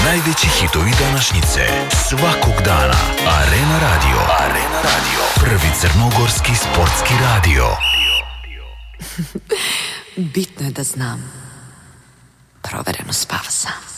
Najveći hitovi današnjice svakog dana. Arena Radio. Arena Radio. Prvi crnogorski sportski radio. Bitno je da znam. Provereno spava sam.